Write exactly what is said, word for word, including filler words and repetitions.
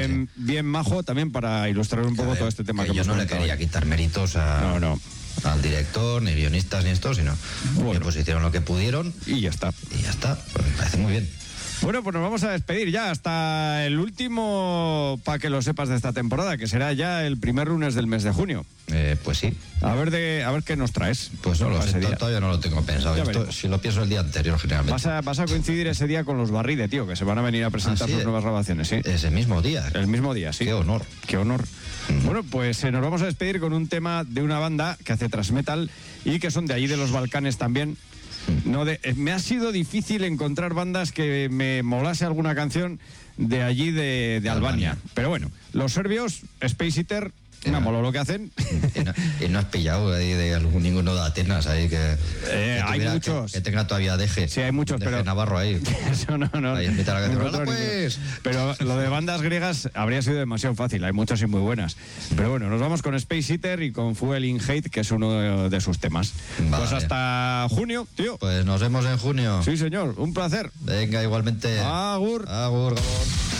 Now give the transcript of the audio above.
bien, sí. bien majo también para ilustrar un poco ver, todo este tema que, que yo no le quería hoy. quitar méritos a, no, no. al director, ni guionistas, ni esto, sino bueno. que pues hicieron lo que pudieron. Y ya está. Y ya está, pues me parece muy bien. Bueno, pues nos vamos a despedir ya hasta el último, para que lo sepas, de esta temporada, que será ya el primer lunes del mes de junio. Eh, pues sí. A ver de, a ver qué nos traes. Pues no lo sé, todavía no lo tengo pensado. Esto, si lo pienso el día anterior, generalmente. Vas a, vas a coincidir ese día con los Barride, tío, que se van a venir a presentar ah, sí, sus nuevas grabaciones, sí. Ese mismo día. El mismo día, sí. Qué honor. Qué honor. Mm. Bueno, pues eh, nos vamos a despedir con un tema de una banda que hace thrash metal y que son de allí de los Balcanes también. No de, eh, me ha sido difícil encontrar bandas que me molase alguna canción de allí de, de Albania. Albania. Pero bueno, los serbios, Space Eater, me no, moló lo que hacen. Y no, y no has pillado ahí de algún, ninguno de Atenas ahí que, eh, que hay muchos que, que tenga todavía deje. Sí, hay muchos, deje pero Navarro ahí. Eso no, no. Ahí invitar a la no, no, pues. Pero lo de bandas griegas habría sido demasiado fácil. Hay muchas y muy buenas. Pero bueno, nos vamos con Space Eater y con Fuel in Hate, que es uno de sus temas. Vale. Pues hasta junio, tío. Pues nos vemos en junio. Sí, señor. Un placer. Venga, igualmente. Agur. Agur, Gabón.